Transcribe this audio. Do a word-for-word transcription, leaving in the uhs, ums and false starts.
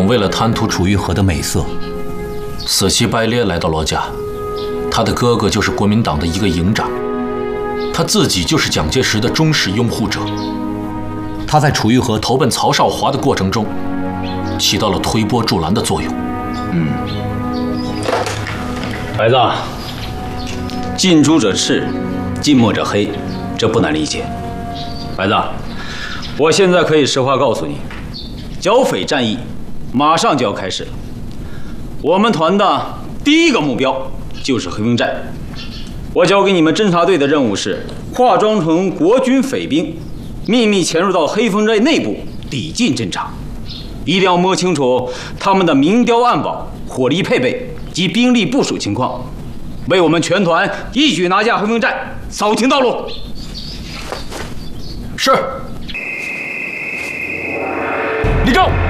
勇为了贪图楚玉河的美色，死乞白咧来到罗家。他的哥哥就是国民党的一个营长，他自己就是蒋介石的忠实拥护者。他在楚玉河投奔曹少华的过程中，起到了推波助澜的作用。 嗯，孩子，近朱者赤，近墨者黑，这不难理解。孩子，我现在可以实话告诉你，剿匪战役马上就要开始了。我们团的第一个目标就是黑风寨。我交给你们侦察队的任务是化妆成国军匪兵，秘密潜入到黑风寨内部，抵近侦察。一定要摸清楚他们的明雕暗宝、火力配备及兵力部署情况，为我们全团一举拿下黑风寨扫清道路。 是。立正。